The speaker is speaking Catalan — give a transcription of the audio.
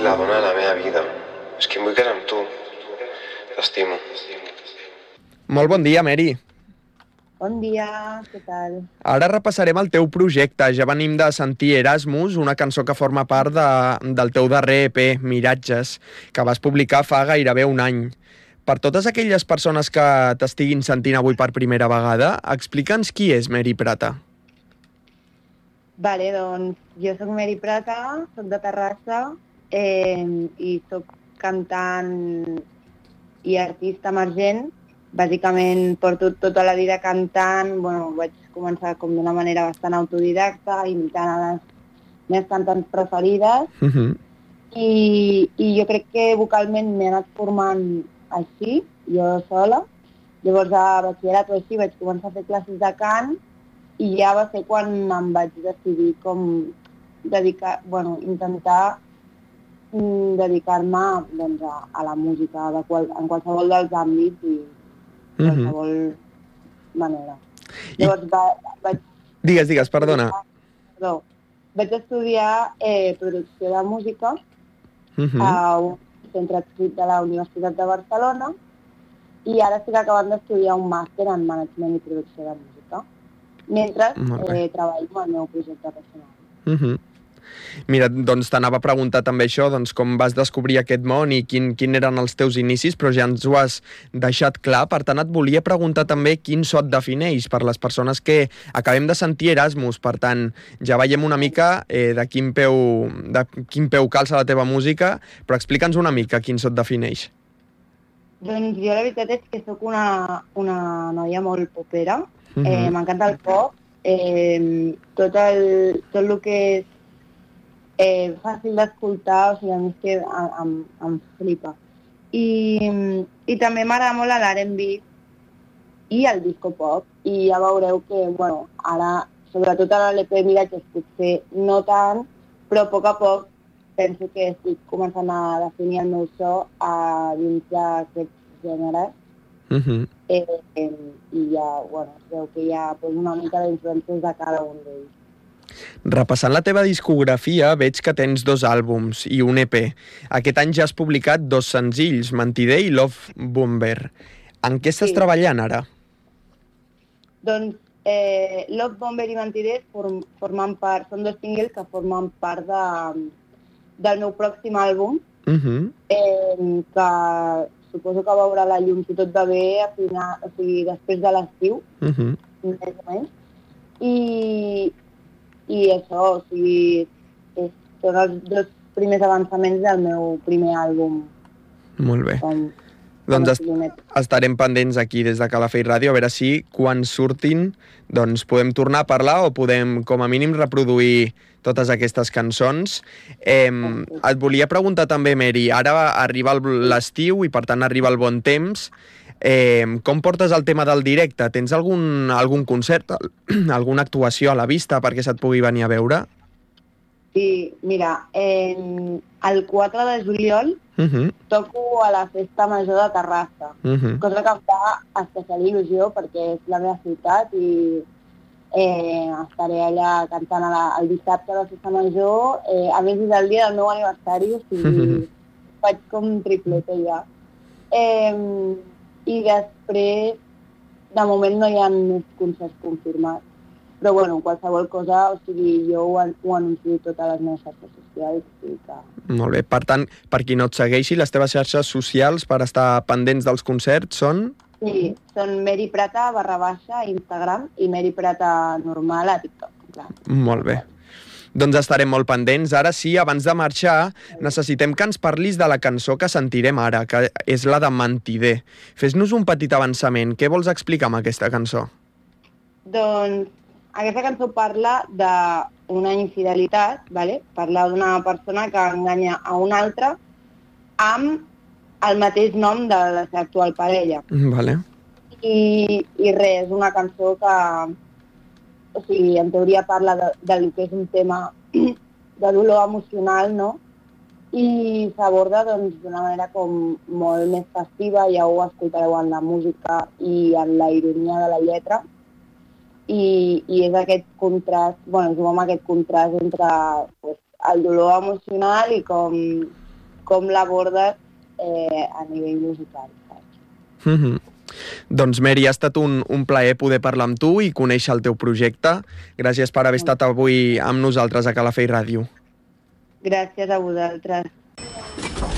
la dona de la meva vida. És que em vull casar amb tu. T'estimo. Molt bon dia, Mary. Bon dia, què tal? Ara repassarem el teu projecte. Ja venim de sentir Erasmus, una cançó que forma part del teu darrer EP, Miratges, que vas publicar fa gairebé un any. Per totes aquelles persones que t'estiguin sentint avui per primera vegada, explica'ns qui és Mary Prata. Vale, doncs jo soc Mary Prata, soc de Terrassa i soc cantant i artista emergent. Bàsicament porto tota la vida cantant, vaig començar com d'una manera bastant autodidacta, imitant a les meves cantants preferides, i jo crec que vocalment m'he anat formant així, jo sola. Llavors a batxillerat o així vaig començar a fer classes de cant i ja va ser quan em vaig decidir intentar dedicar-me doncs, a la música en qualsevol dels àmbits i qualsevol manera. Llavors Digues, perdona. Vaig estudiar producció de música a un centre adscrit de la Universitat de Barcelona i ara estic acabant d'estudiar un màster en management i producció de música, mentre treballo al meu projecte personal. Mira, doncs t'anava a preguntar també això, doncs com vas descobrir aquest món i quin eren els teus inicis, però ja ens ho has deixat clar. Per tant, et volia preguntar també quin so et defineix per les persones que acabem de sentir Erasmus. Per tant, ja veiem una mica de quin peu calça la teva música, però explica'ns una mica quin so et defineix. Doncs jo la veritat és que sóc una noia molt popera. M'encanta el pop. Tot el que és fàcil d'escoltar, o sigui, a mi és que em flipa. I també m'agrada molt l'R&B i el disco pop, i ja veureu que, ara, sobretot a l'EP Miratges, potser no tant, però a poc penso que estic començant a definir el meu so dins d'aquests gèneres. I ja, es veu que hi ha una mica d'influències de cada un d'ells. Repassant la teva discografia, veig que tens 2 àlbums i un EP. Aquest any ja has publicat 2 senzills, Mentider i Love Bomber. En què estàs treballant ara? Doncs Love Bomber i Mentider són 2 singles que formen part del meu pròxim àlbum, que suposo que veurà la llum, si tot va bé, després de l'estiu, més o menys. I això, són els 2 primers avançaments del meu primer àlbum. Molt bé. Doncs estarem pendents aquí des de Calafell Ràdio a veure si quan surtin doncs podem tornar a parlar o podem com a mínim reproduir totes aquestes cançons. Et volia preguntar també, Mary, ara arriba l'estiu i per tant arriba el bon temps. Com portes el tema del directe? Tens algun concert, alguna actuació a la vista perquè se't pugui venir a veure? Sí, mira, el 4 de juliol toco a la Festa Major de Terrassa, cosa que em fa especial il·lusió perquè és la meva ciutat i estaré allà cantant el dissabte a la Festa Major. A més, és el dia del meu aniversari, o sigui, faig com triplete ja. I després, de moment no hi ha més concerts confirmats. Però, qualsevol cosa, o sigui, jo ho anuncio a totes les meves xarxes socials. Molt bé. Per tant, per qui no et segueixi, les teves xarxes socials per estar pendents dels concerts són? Sí, són Mary Prata _ a Instagram i Mary Prata normal a TikTok. Clar. Molt bé. Doncs estarem molt pendents. Ara sí, abans de marxar, necessitem que ens parlis de la cançó que sentirem ara, que és la de Mentider. Fes-nos un petit avançament. Què vols explicar amb aquesta cançó? Doncs aquesta cançó parla d'una infidelitat, parla d'una persona que enganya a una altra amb el mateix nom de la seva actual parella. Vale. I res, és una cançó que, o sigui, en teoria parla del que és un tema de dolor emocional, no? I s'aborda d'una manera com molt més festiva, ja ho escoltareu en la música i en la ironia de la lletra. I és aquest contrast, jugar amb aquest contrast entre el dolor emocional i com com l'abordes a nivell musical. Doncs, Mary, ha estat un plaer poder parlar amb tu i conèixer el teu projecte. Gràcies per haver estat avui amb nosaltres a Calafell Ràdio. Gràcies a vosaltres.